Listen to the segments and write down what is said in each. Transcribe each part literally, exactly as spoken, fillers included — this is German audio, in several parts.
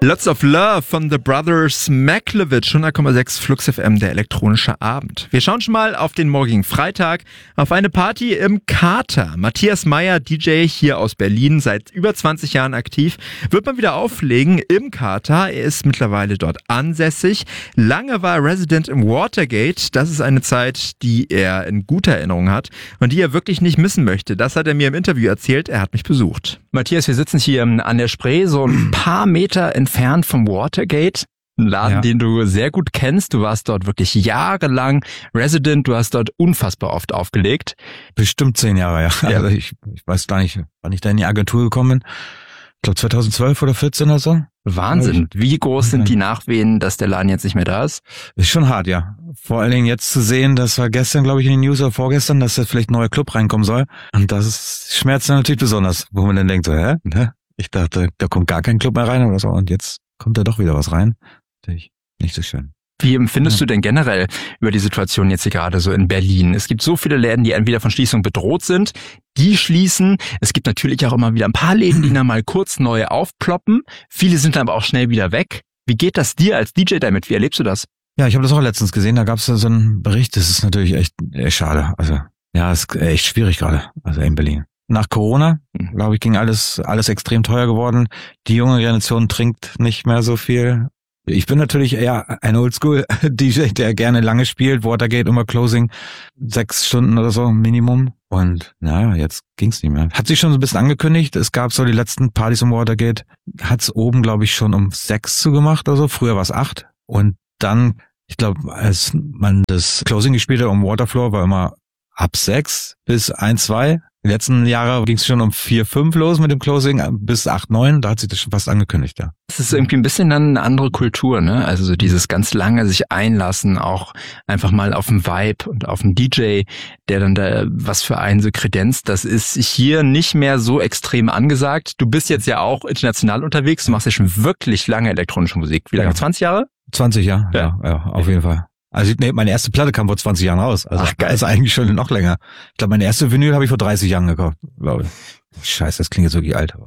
Lots of Love von The Brothers Maklowitsch, hundert Komma sechs Flux F M, der elektronische Abend. Wir schauen schon mal auf den morgigen Freitag, auf eine Party im Kater. Matthias Meyer, D J hier aus Berlin, seit über zwanzig Jahren aktiv, wird mal wieder auflegen im Kater. Er ist mittlerweile dort ansässig. Lange war er Resident im Watergate. Das ist eine Zeit, die er in guter Erinnerung hat und die er wirklich nicht missen möchte. Das hat er mir im Interview erzählt. Er hat mich besucht. Matthias, wir sitzen hier an der Spree, so ein paar Meter entfernt vom Watergate. Ein Laden, ja, den du sehr gut kennst. Du warst dort wirklich jahrelang Resident. Du hast dort unfassbar oft aufgelegt. Bestimmt zehn Jahre, ja. ja. Also ich, ich weiß gar nicht, wann ich da in die Agentur gekommen bin. Ich glaube zweitausendzwölf oder vierzehn oder so. Wahnsinn. Wie groß sind die Nachwehen, dass der Laden jetzt nicht mehr da ist? Ist schon hart, ja. Vor allen Dingen jetzt zu sehen, das war gestern, glaube ich, in den News oder vorgestern, dass da vielleicht ein neuer Club reinkommen soll. Und das ist, schmerzt dann natürlich besonders, wo man dann denkt, so, hä? Ich dachte, da kommt gar kein Club mehr rein oder so. Und jetzt kommt da doch wieder was rein. Natürlich nicht so schön. Wie empfindest du denn generell über die Situation jetzt hier gerade so in Berlin? Es gibt so viele Läden, die entweder von Schließung bedroht sind, die schließen. Es gibt natürlich auch immer wieder ein paar Läden, die dann mal kurz neu aufploppen. Viele sind dann aber auch schnell wieder weg. Wie geht das dir als D J damit? Wie erlebst du das? Ja, ich habe das auch letztens gesehen. Da gab es so einen Bericht. Das ist natürlich echt, echt schade. Also ja, es ist echt schwierig gerade. Also in Berlin. Nach Corona, glaube ich, ging alles alles extrem teuer geworden. Die junge Generation trinkt nicht mehr so viel. Ich bin natürlich eher ein Oldschool-D J, der gerne lange spielt. Watergate immer Closing, sechs Stunden oder so Minimum. Und naja, jetzt ging's nicht mehr. Hat sich schon so ein bisschen angekündigt. Es gab so die letzten Partys im Watergate. Hat's oben, glaube ich, schon um sechs zugemacht oder so. Früher war es acht. Und dann, ich glaube, als man das Closing gespielt hat um Waterfloor, war immer ab sechs bis eins, zwei. Die letzten Jahre ging es schon um vier, fünf los mit dem Closing bis acht, neun. Da hat sich das schon fast angekündigt, ja. Das ist irgendwie ein bisschen dann eine andere Kultur, ne? Also so dieses ganz lange sich einlassen, auch einfach mal auf den Vibe und auf den D J, der dann da was für einen so kredenzt. Das ist hier nicht mehr so extrem angesagt. Du bist jetzt ja auch international unterwegs. Du machst ja schon wirklich lange elektronische Musik. Wie lange? Ja. zwanzig Jahre? zwanzig, ja. Ja, ja, ja, auf jeden Fall. Also nee, meine erste Platte kam vor zwanzig Jahren raus. Also Ach, geil. Also eigentlich schon noch länger. Ich glaube, meine erste Vinyl habe ich vor dreißig Jahren gekauft, glaube ich. Scheiße, das klingt jetzt wirklich alt.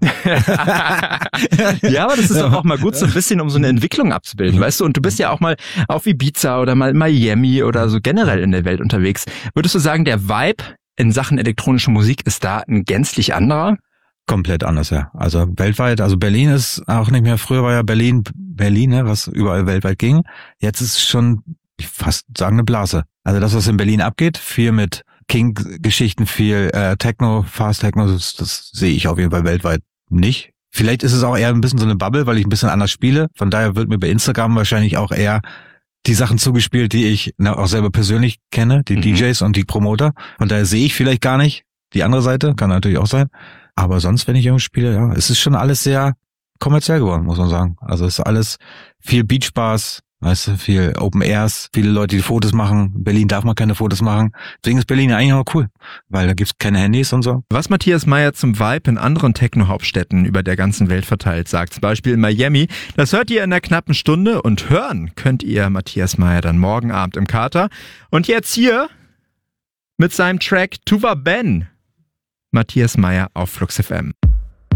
Ja, aber das ist doch auch mal gut, so ein bisschen, um so eine Entwicklung abzubilden, weißt du? Und du bist ja auch mal auf Ibiza oder mal Miami oder so generell in der Welt unterwegs. Würdest du sagen, der Vibe in Sachen elektronische Musik ist da ein gänzlich anderer? Komplett anders, ja. Also weltweit, also Berlin ist auch nicht mehr, früher war ja Berlin, Berlin, ne, was überall weltweit ging. Jetzt ist es schon, ich fast sagen, eine Blase. Also das, was in Berlin abgeht, viel mit King-Geschichten, viel äh, Techno, Fast Techno, das, das sehe ich auf jeden Fall weltweit nicht. Vielleicht ist es auch eher ein bisschen so eine Bubble, weil ich ein bisschen anders spiele. Von daher wird mir bei Instagram wahrscheinlich auch eher die Sachen zugespielt, die ich na, auch selber persönlich kenne, die mhm. D Js und die Promoter. Von daher sehe ich vielleicht gar nicht die andere Seite, kann natürlich auch sein. Aber sonst, wenn ich irgendwo spiele, ja, es ist schon alles sehr kommerziell geworden, muss man sagen. Also es ist alles viel Beachbars, weißt du, viel Open Airs, viele Leute, die Fotos machen. In Berlin darf man keine Fotos machen. Deswegen ist Berlin ja eigentlich auch cool, weil da gibt's keine Handys und so. Was Matthias Meyer zum Vibe in anderen Techno-Hauptstädten über der ganzen Welt verteilt sagt, zum Beispiel in Miami, das hört ihr in einer knappen Stunde und hören könnt ihr Matthias Meyer dann morgen Abend im Kater. Und jetzt hier mit seinem Track Tuva Ben, Matthias Meyer auf Flux F M.